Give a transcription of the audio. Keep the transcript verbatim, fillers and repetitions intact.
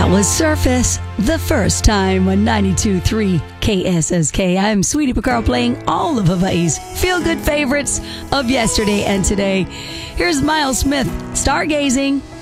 That was Surface, the first time on ninety-two point three K S S K. I'm Sweetie Picaro playing all of Hawaii's feel-good favorites of yesterday and today. Here's Miles Smith, Stargazing.